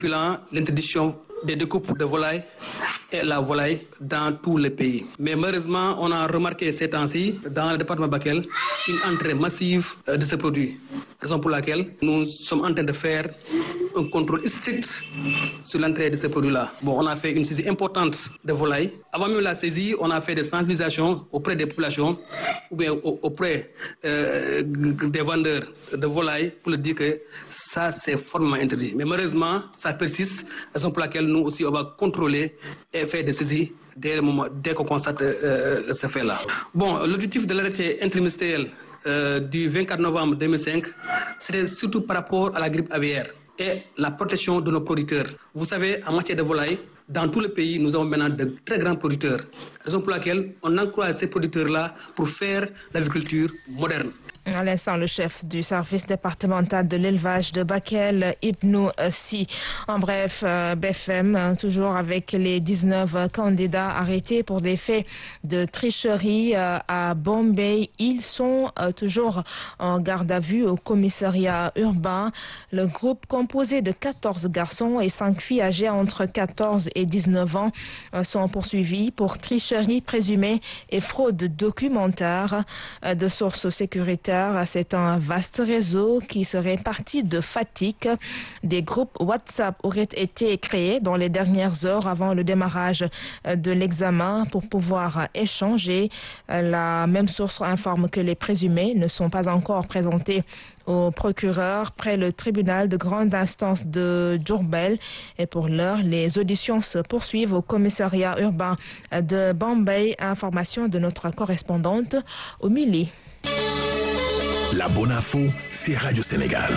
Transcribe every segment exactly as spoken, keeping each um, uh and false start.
Pilant l'interdiction des découpes de volailles et la volaille dans tous les pays. Mais malheureusement, on a remarqué ces temps-ci, dans le département de Bakel, une entrée massive de ces produits. Raison pour laquelle nous sommes en train de faire un contrôle strict sur l'entrée de ces produits-là. Bon, on a fait une saisie importante de volailles. Avant même la saisie, on a fait des sensibilisations auprès des populations ou bien auprès euh, des vendeurs de volailles pour leur dire que ça, c'est formellement interdit. Mais malheureusement, ça persiste. Raison pour laquelle nous aussi, on va contrôler et faire des saisies dès le moment, dès qu'on constate euh, ce fait-là. Bon, l'objectif de l'arrêté interministériel euh, du vingt-quatre novembre deux mille cinq, c'était surtout par rapport à la grippe aviaire et la protection de nos producteurs. Vous savez, en matière de volailles, dans tout le pays, nous avons maintenant de très grands producteurs. Raison pour laquelle on encourage ces producteurs-là pour faire l'agriculture moderne. À l'instant, le chef du service départemental de l'élevage de Bakel, Ibnou Si. En bref, B F M, toujours avec les dix-neuf candidats arrêtés pour des faits de tricherie à Bombay. Ils sont toujours en garde à vue au commissariat urbain. Le groupe composé de quatorze garçons et cinq filles âgées entre quatorze et dix-neuf ans sont poursuivis pour tricherie présumée et fraude documentaire. De sources sécuritaires, c'est un vaste réseau qui serait parti de Fatick. Des groupes WhatsApp auraient été créés dans les dernières heures avant le démarrage de l'examen pour pouvoir échanger. La même source informe que les présumés ne sont pas encore présentés au procureur près le tribunal de grande instance de Diourbel. Et pour l'heure, les auditions se poursuivent au commissariat urbain de Bombay. Information de notre correspondante au Mili. La bonne info, c'est Radio Sénégal.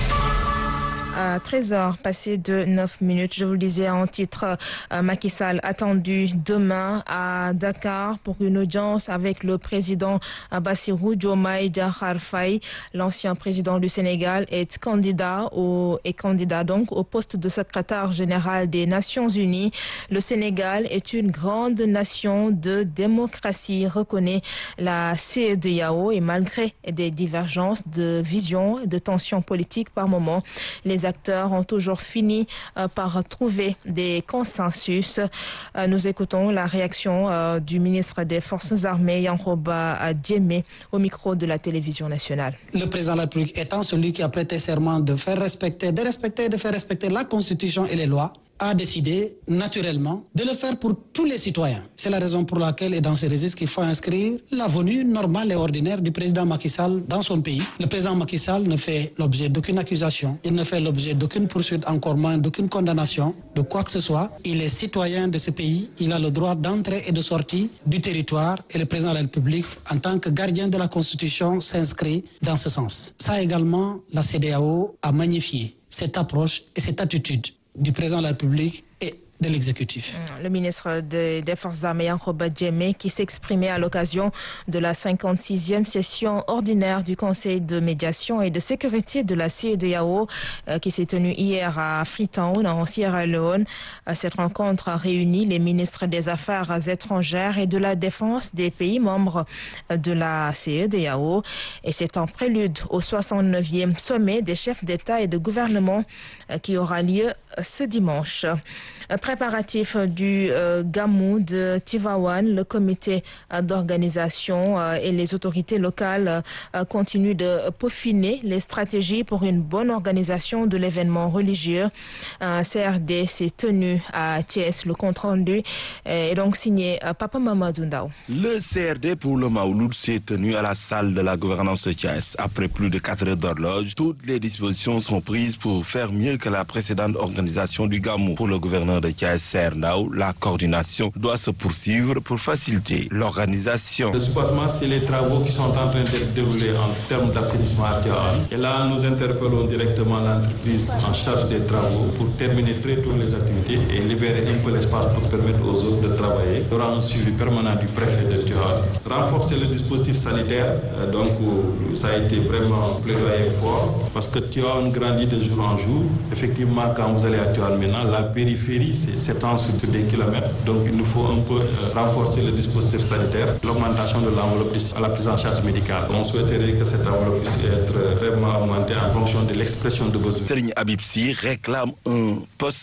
À treize heures, passé de neuf minutes, je vous le disais en titre, euh, Macky Sall attendu demain à Dakar pour une audience avec le président Bassirou Diomaye Diakhar Faye. L'ancien président du Sénégal est candidat au, est candidat donc au poste de secrétaire général des Nations Unies. Le Sénégal est une grande nation de démocratie, reconnaît la C E D E A O, et malgré des divergences de vision et de tensions politiques par moment, les acteurs ont toujours fini euh, par trouver des consensus. Euh, nous écoutons la réaction euh, du ministre des Forces armées, Yankhoba Diémé, au micro de la télévision nationale. Le président de la République étant celui qui a prêté serment de faire respecter, de respecter, de faire respecter la Constitution et les lois, a décidé naturellement de le faire pour tous les citoyens. C'est la raison pour laquelle, et dans ce registre, qu'il faut inscrire la venue normale et ordinaire du président Macky Sall dans son pays. Le président Macky Sall ne fait l'objet d'aucune accusation, il ne fait l'objet d'aucune poursuite, encore moins d'aucune condamnation, de quoi que ce soit. Il est citoyen de ce pays, il a le droit d'entrée et de sortie du territoire, et le président de la République, en tant que gardien de la Constitution, s'inscrit dans ce sens. Ça également, la C E D E A O a magnifié cette approche et cette attitude du président de la République et de l'exécutif. Le ministre de, des Forces armées, Yankhoba Diémé, qui s'exprimait à l'occasion de la cinquante-sixième session ordinaire du Conseil de médiation et de sécurité de la C E D E A O, euh, qui s'est tenue hier à Freetown, en Sierra Leone. Euh, cette rencontre a réuni les ministres des Affaires étrangères et de la Défense des pays membres de la C E D E A O. Et c'est en prélude au soixante-neuvième sommet des chefs d'État et de gouvernement euh, qui aura lieu ce dimanche. Préparatif du euh, Gamou de Tivaouane, le comité euh, d'organisation euh, et les autorités locales euh, continuent de peaufiner les stratégies pour une bonne organisation de l'événement religieux. Un C R D s'est tenu à Thiès. Le compte rendu est donc signé euh, Papa Mamadou Ndao. Le C R D pour le Maouloud s'est tenu à la salle de la gouvernance de Thiès. Après plus de quatre heures d'horloge, toutes les dispositions sont prises pour faire mieux que la précédente organisation du Gamou. Pour le gouverneur de Thiès, Serdao, la coordination doit se poursuivre pour faciliter l'organisation. Le soubassement, c'est les travaux qui sont en train d'être déroulés en termes d'assainissement à Tivaouane. Et là, nous interpellons directement l'entreprise en charge des travaux pour terminer très tôt les activités et libérer un peu l'espace pour permettre aux autres de travailler. Il y aura un suivi permanent du préfet de Tivaouane. Renforcer le dispositif sanitaire, euh, donc euh, ça a été vraiment plaidoyer fort parce que Tivaouane grandit de jour en jour. Effectivement, quand vous allez à Tivaouane maintenant, la périphérie, c'est s'étend sur des kilomètres. Donc il nous faut un peu euh, renforcer le dispositif sanitaire, l'augmentation de l'enveloppe à la prise en charge médicale. On souhaiterait que cette enveloppe puisse être vraiment augmentée en fonction de l'expression de besoin. Serigne Habib Sy réclame un poste